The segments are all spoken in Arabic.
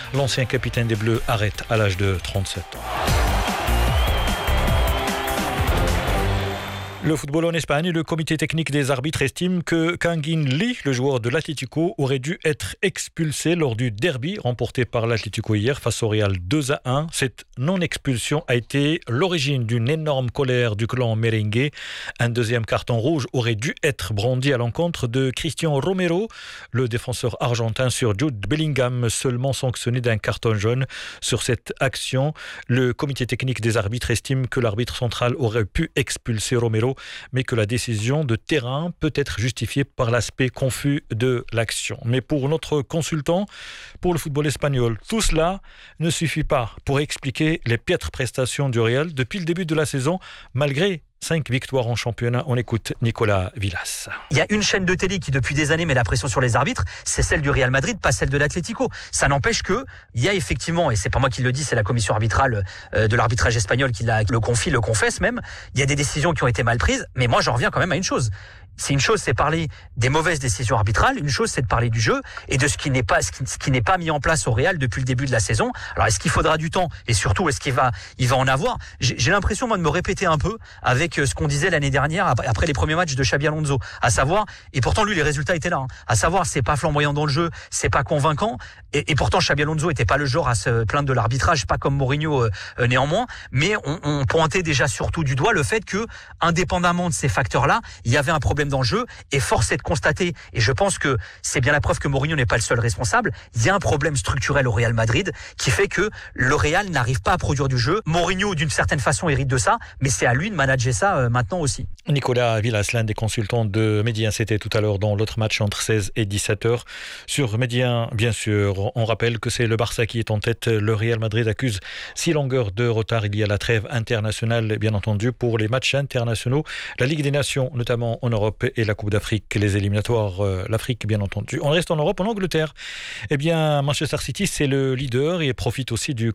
L'ancien capitaine des Bleus arrête à l'âge de 37 ans. Le football en Espagne, le comité technique des arbitres estime que Kangin Lee, le joueur de l'Atlético, aurait dû être expulsé lors du derby remporté par l'Atlético hier face au Real 2-1. Cette non-expulsion a été l'origine d'une énorme colère du clan merengue. Un deuxième carton rouge aurait dû être brandi à l'encontre de Cristian Romero, le défenseur argentin, sur Jude Bellingham, seulement sanctionné d'un carton jaune. Sur cette action, le comité technique des arbitres estime que l'arbitre central aurait pu expulser Romero, mais que la décision de terrain peut être justifiée par l'aspect confus de l'action. Mais pour notre consultant, pour le football espagnol, tout cela ne suffit pas pour expliquer les piètres prestations du Real depuis le début de la saison, malgré 5 victoires en championnat. On écoute Nicolas Villas. Il y a une chaîne de télé qui depuis des années met la pression sur les arbitres, c'est celle du Real Madrid, pas celle de l'Atlético. Ça n'empêche que il y a effectivement, et c'est pas moi qui le dis, c'est la commission arbitrale de l'arbitrage espagnol qui le confie, le confesse même, il y a des décisions qui ont été mal prises, mais moi j'en reviens quand même à une chose. C'est une chose, c'est parler des mauvaises décisions arbitrales. Une chose, c'est de parler du jeu et de ce qui n'est pas mis en place au Real depuis le début de la saison. Alors, est-ce qu'il faudra du temps et surtout, est-ce qu'il va en avoir? J'ai l'impression, moi, de me répéter un peu avec ce qu'on disait l'année dernière après les premiers matchs de Xabi Alonso. À savoir, et pourtant, lui, les résultats étaient là. À savoir, c'est pas flamboyant dans le jeu, c'est pas convaincant. Et pourtant, Xabi Alonso était pas le genre à se plaindre de l'arbitrage, pas comme Mourinho néanmoins. Mais on pointait déjà surtout du doigt le fait que, indépendamment de ces facteurs-là, il y avait un problème dans le jeu, et force est de constater, et je pense que c'est bien la preuve que Mourinho n'est pas le seul responsable, il y a un problème structurel au Real Madrid qui fait que le Real n'arrive pas à produire du jeu. Mourinho, d'une certaine façon, hérite de ça, mais c'est à lui de manager ça maintenant aussi. Nicolas Villas, l'un des consultants de Médien, c'était tout à l'heure dans l'autre match entre 16 et 17 heures. Sur Médien, bien sûr, on rappelle que c'est le Barça qui est en tête. Le Real Madrid accuse 6 longueurs de retard. Il y a la trêve internationale, bien entendu, pour les matchs internationaux. La Ligue des Nations, notamment en Europe, et la Coupe d'Afrique, les éliminatoires, l'Afrique, bien entendu. On reste en Europe, en Angleterre. Eh bien, Manchester City, c'est le leader et profite aussi du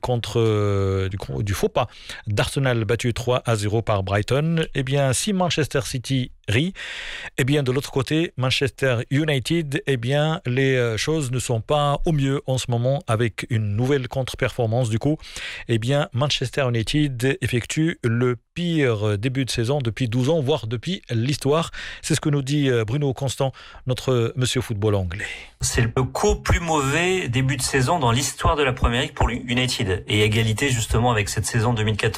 faux pas d'Arsenal battu 3-0 par Brighton. Eh bien, si Manchester City rit, eh bien, de l'autre côté, Manchester United, eh bien, les choses ne sont pas au mieux en ce moment avec une nouvelle contre-performance. Du coup, eh bien, Manchester United effectue le pire début de saison depuis 12 ans, voire depuis l'histoire. C'est ce que nous dit Bruno Constant, notre monsieur football anglais. C'est le plus mauvais début de saison dans l'histoire de la Premier League pour United. Et égalité justement avec cette saison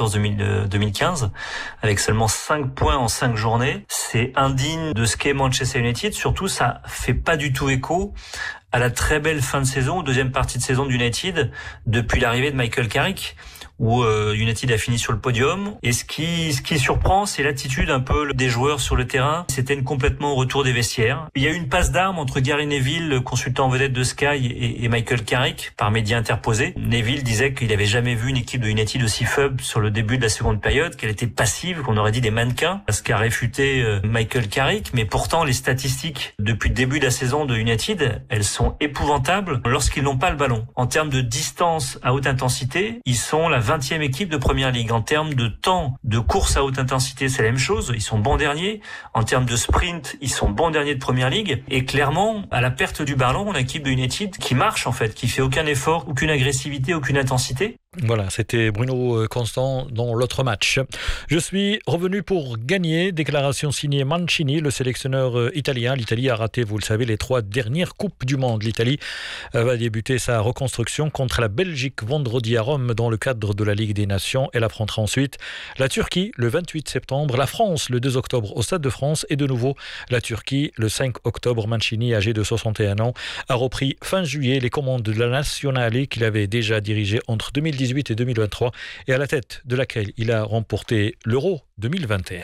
2014-2015, avec seulement 5 points en 5 journées. C'est indigne de ce qu'est Manchester United. Surtout, ça fait pas du tout écho à la très belle fin de saison, deuxième partie de saison d'United, depuis l'arrivée de Michael Carrick, où United a fini sur le podium. Et ce qui surprend, c'est l'attitude un peu des joueurs sur le terrain. C'était complètement au retour des vestiaires. Il y a eu une passe d'armes entre Gary Neville, le consultant vedette de Sky, et Michael Carrick, par médias interposés. Neville disait qu'il n'avait jamais vu une équipe de United aussi faible sur le début de la seconde période, qu'elle était passive, qu'on aurait dit des mannequins, ce qu'a réfuté Michael Carrick. Mais pourtant, les statistiques depuis le début de la saison de United, elles sont épouvantables lorsqu'ils n'ont pas le ballon. En termes de distance à haute intensité, ils sont la 20e équipe de Première Ligue. En termes de temps de course à haute intensité, c'est la même chose. Ils sont bons derniers. En termes de sprint, ils sont bons derniers de Première Ligue. Et clairement, à la perte du ballon, on a une équipe de United qui marche en fait, qui fait aucun effort, aucune agressivité, aucune intensité. Voilà, c'était Bruno Constant dans l'autre match. Je suis revenu pour gagner. Déclaration signée Mancini, le sélectionneur italien. L'Italie a raté, vous le savez, les 3 dernières Coupes du Monde. L'Italie va débuter sa reconstruction contre la Belgique vendredi à Rome dans le cadre de la Ligue des Nations. Elle affrontera ensuite la Turquie le 28 septembre, la France le 2 octobre au Stade de France et de nouveau la Turquie le 5 octobre. Mancini, âgé de 61 ans, a repris fin juillet les commandes de la Nazionale qu'il avait déjà dirigée entre 2018 et 2023 et à la tête de laquelle il a remporté l'Euro 2021.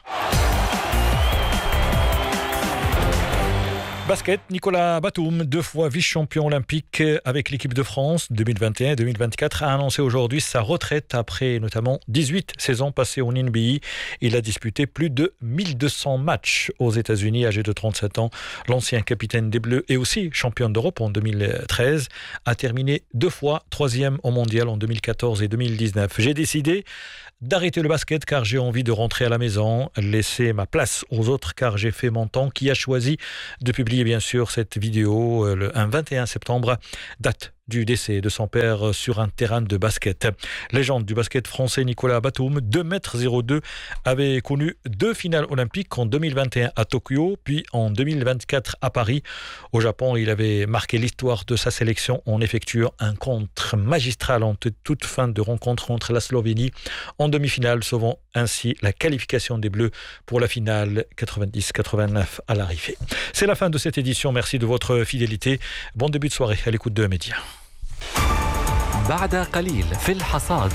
Basket, Nicolas Batum, 2 fois vice-champion olympique avec l'équipe de France 2021 et 2024, a annoncé aujourd'hui sa retraite après notamment 18 saisons passées en NBA. Il a disputé plus de 1200 matchs aux États-Unis, âgé de 37 ans. L'ancien capitaine des Bleus et aussi champion d'Europe en 2013 a terminé 2 fois 3e au mondial en 2014 et 2019. J'ai décidé d'arrêter le basket car j'ai envie de rentrer à la maison, laisser ma place aux autres car j'ai fait mon temps, qui a choisi de publier bien sûr cette vidéo un 21 septembre, date du décès de son père sur un terrain de basket. Légende du basket français Nicolas Batum, 2,02 m, avait connu 2 finales olympiques en 2021 à Tokyo, puis en 2024 à Paris. Au Japon, il avait marqué l'histoire de sa sélection en effectuant un contre magistral en toute fin de rencontre contre la Slovénie en demi-finale, sauvant ainsi la qualification des Bleus pour la finale 90-89 à l'arrivée. C'est la fin de cette édition. Merci de votre fidélité. Bon début de soirée à l'écoute de Média. بعد قليل في الحصاد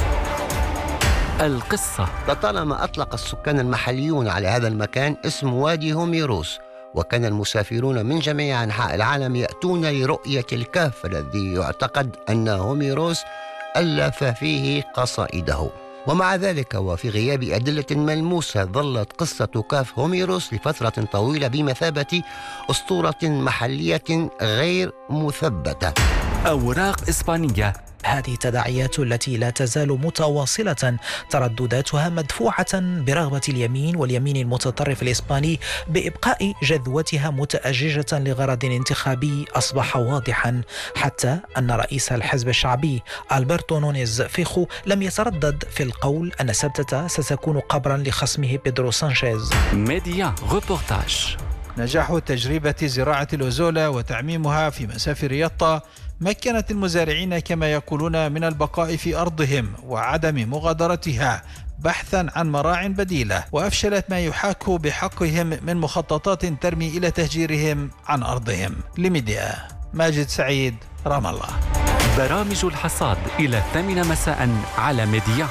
القصة. لطالما أطلق السكان المحليون على هذا المكان اسم وادي هوميروس، وكان المسافرون من جميع أنحاء العالم يأتون لرؤية الكهف الذي يعتقد أن هوميروس ألف فيه قصائده. ومع ذلك وفي غياب أدلة ملموسة ظلت قصة كهف هوميروس لفترة طويلة بمثابة أسطورة محلية غير مثبتة. أوراق إسبانية. هذه التداعيات التي لا تزال متواصلة، تردداتها مدفوعة برغبة اليمين واليمين المتطرف الإسباني بإبقاء جذوتها متأججة لغرض انتخابي أصبح واضحا، حتى أن رئيس الحزب الشعبي ألبرتو نونيز فيخو لم يتردد في القول أن سبتة ستكون قبرا لخصمه بيدرو سانشيز. ميديا ريبورتاج. نجاح تجربة زراعة الأوزولة وتعميمها في مسافة رياضة مكنت المزارعين كما يقولون من البقاء في أرضهم وعدم مغادرتها بحثا عن مراع بديلة، وأفشلت ما يحاك بحقهم من مخططات ترمي إلى تهجيرهم عن أرضهم. لميديا ماجد سعيد، رام الله. برامج الحصاد إلى 8 مساء على ميديا.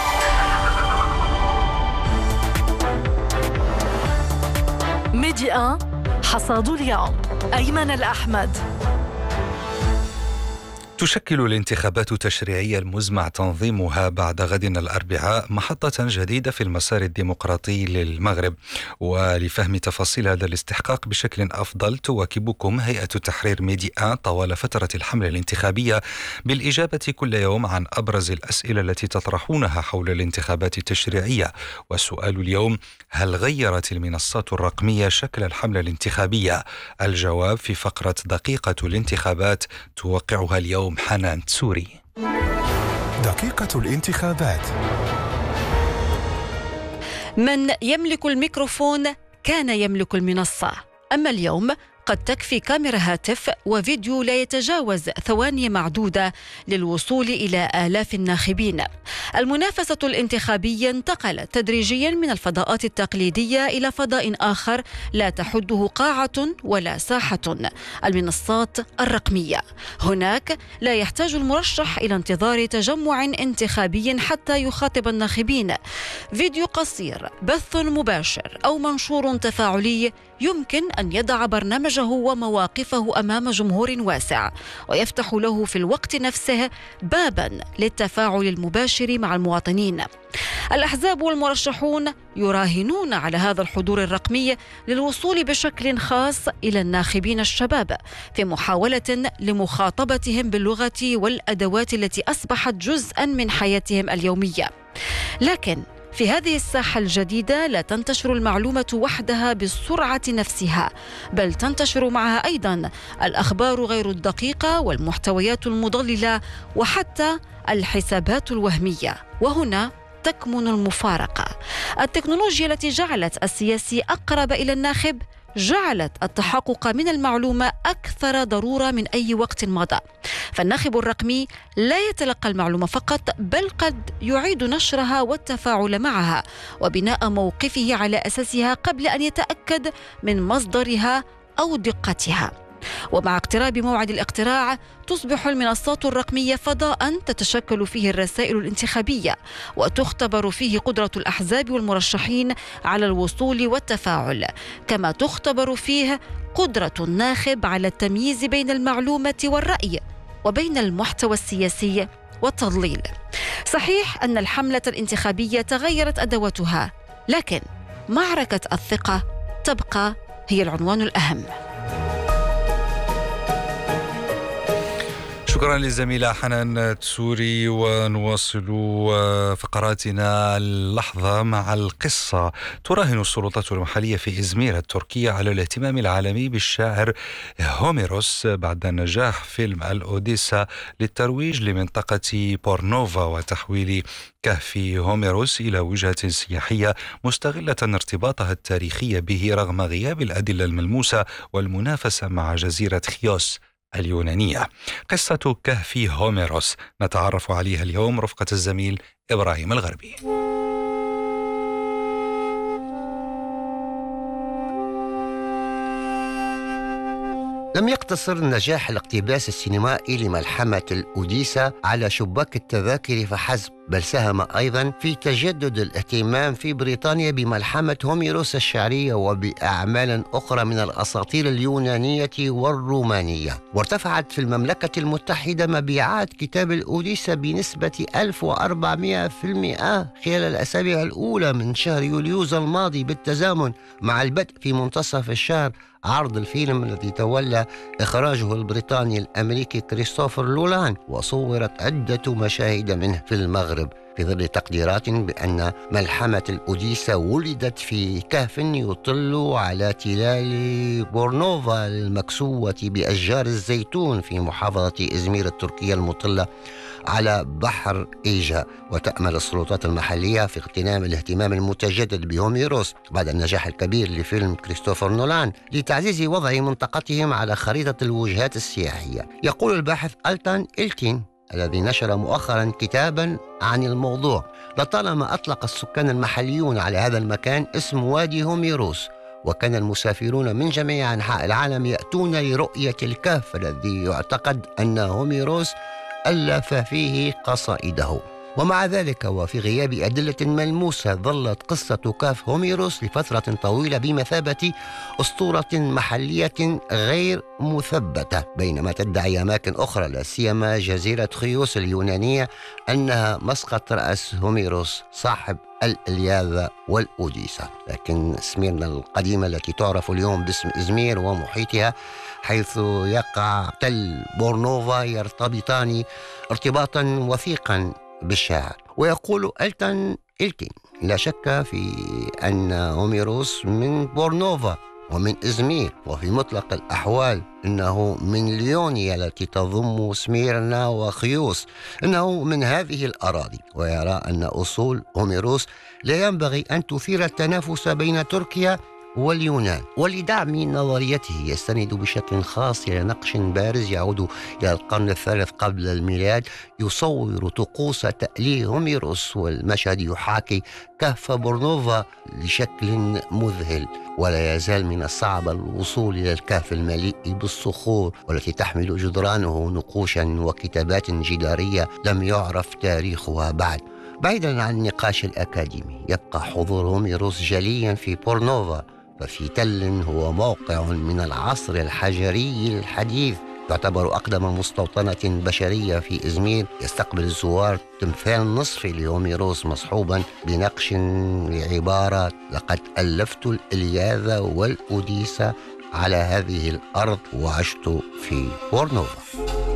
ميديا حصاد اليوم، أيمن الأحمد. تشكل الانتخابات التشريعية المزمع تنظيمها بعد غد الأربعاء محطة جديدة في المسار الديمقراطي للمغرب. ولفهم تفاصيل هذا الاستحقاق بشكل أفضل تواكبكم هيئة تحرير ميديا طوال فترة الحملة الانتخابية بالإجابة كل يوم عن أبرز الأسئلة التي تطرحونها حول الانتخابات التشريعية. والسؤال اليوم: هل غيرت المنصات الرقمية شكل الحملة الانتخابية؟ الجواب في فقرة دقيقة الانتخابات توقعها اليوم حنان تسوري. دقيقة الانتخابات. من يملك الميكروفون كان يملك المنصة، أما اليوم قد تكفي كاميرا هاتف وفيديو لا يتجاوز ثواني معدودة للوصول إلى آلاف الناخبين. المنافسة الانتخابية انتقلت تدريجيا من الفضاءات التقليدية إلى فضاء آخر لا تحده قاعة ولا ساحة: المنصات الرقمية. هناك لا يحتاج المرشح إلى انتظار تجمع انتخابي حتى يخاطب الناخبين. فيديو قصير، بث مباشر أو منشور تفاعلي يمكن أن يضع برنامجه ومواقفه أمام جمهور واسع، ويفتح له في الوقت نفسه بابا للتفاعل المباشر مع المواطنين. الأحزاب والمرشحون يراهنون على هذا الحضور الرقمي للوصول بشكل خاص إلى الناخبين الشباب في محاولة لمخاطبتهم باللغة والأدوات التي أصبحت جزءا من حياتهم اليومية. لكن في هذه الساحة الجديدة لا تنتشر المعلومة وحدها بالسرعة نفسها، بل تنتشر معها أيضا الأخبار غير الدقيقة والمحتويات المضللة وحتى الحسابات الوهمية. وهنا تكمن المفارقة. التكنولوجيا التي جعلت السياسي أقرب إلى الناخب جعلت التحقق من المعلومة أكثر ضرورة من أي وقت مضى. فالناخب الرقمي لا يتلقى المعلومة فقط، بل قد يعيد نشرها والتفاعل معها وبناء موقفه على أساسها قبل أن يتأكد من مصدرها أو دقتها. ومع اقتراب موعد الاقتراع تصبح المنصات الرقمية فضاء تتشكل فيه الرسائل الانتخابية وتختبر فيه قدرة الأحزاب والمرشحين على الوصول والتفاعل، كما تختبر فيه قدرة الناخب على التمييز بين المعلومة والرأي وبين المحتوى السياسي والتضليل. صحيح أن الحملة الانتخابية تغيرت أدواتها، لكن معركة الثقة تبقى هي العنوان الأهم. شكرا للزميلة حنان تسوري. ونواصل فقراتنا اللحظة مع القصة. تراهن السلطات المحلية في إزمير التركية على الاهتمام العالمي بالشاعر هوميروس بعد نجاح فيلم الأوديسا للترويج لمنطقة بورنوفا وتحويل كهف هوميروس إلى وجهة سياحية مستغلة ارتباطها التاريخي به رغم غياب الأدلة الملموسة والمنافسة مع جزيرة خيوس اليونانية. قصة كهف هوميروس نتعرف عليها اليوم رفقة الزميل إبراهيم الغربي. لم يقتصر نجاح الاقتباس السينمائي لملحمة الأوديسا على شباك التذاكر فحسب، بل ساهم أيضا في تجدد الاهتمام في بريطانيا بملحمة هوميروس الشعرية وبأعمال أخرى من الأساطير اليونانية والرومانية. وارتفعت في المملكة المتحدة مبيعات كتاب الأوديسا بنسبة 1400% خلال الأسابيع الأولى من شهر يوليوز الماضي، بالتزامن مع البدء في منتصف الشهر عرض الفيلم الذي تولى إخراجه البريطاني الأمريكي كريستوفر نولان، وصورت عدة مشاهد منه في المغرب في ظل تقديرات بأن ملحمة الأوديسا ولدت في كهف يطل على تلال بورنوفا المكسوة بأشجار الزيتون في محافظة إزمير التركية المطلة على بحر إيجا. وتأمل السلطات المحلية في اغتنام الاهتمام المتجدد بهوميروس بعد النجاح الكبير لفيلم كريستوفر نولان لتعزيز وضع منطقتهم على خريطة الوجهات السياحية. يقول الباحث ألتان إلتين الذي نشر مؤخرا كتابا عن الموضوع: لطالما أطلق السكان المحليون على هذا المكان اسم وادي هوميروس، وكان المسافرون من جميع أنحاء العالم يأتون لرؤية الكهف الذي يعتقد أن هوميروس ألف فيه قصائده. ومع ذلك وفي غياب أدلة ملموسة ظلت قصة كهف هوميروس لفترة طويلة بمثابة أسطورة محلية غير مثبتة، بينما تدعي أماكن أخرى لا سيما جزيرة خيوس اليونانية أنها مسقط رأس هوميروس صاحب الإلياذة والأوديسا. لكن إزمير القديمة التي تعرف اليوم باسم إزمير ومحيطها حيث يقع تل بورنوفا يرتبطان ارتباطا وثيقا بالشاعر. ويقول ألتان إلتين: لا شك في أن هوميروس من بورنوفا ومن إزمير، وفي مطلق الأحوال إنه من ليونيا التي تضم سميرنا وخيوس، إنه من هذه الأراضي. ويرى أن أصول هوميروس لا ينبغي أن تثير التنافس بين تركيا واليونان. ولدعم نظريته يستند بشكل خاص إلى نقش بارز يعود إلى القرن الثالث قبل الميلاد يصور طقوس تأليه هوميروس، والمشهد يحاكي كهف بورنوفا بشكل مذهل. ولا يزال من الصعب الوصول إلى الكهف المليء بالصخور والتي تحمل جدرانه نقوشا وكتابات جدارية لم يعرف تاريخها بعد. بعيدا عن النقاش الأكاديمي، يبقى حضور هوميروس جليا في بورنوفا، ففي تل هو موقع من العصر الحجري الحديث، تعتبر أقدم مستوطنة بشرية في إزمير. يستقبل الزوار تمثال نصفي لهوميروس مصحوبا بنقش بعبارة: لقد ألفت الإلياذة والأوديسا على هذه الأرض وعشت في بورنوفا.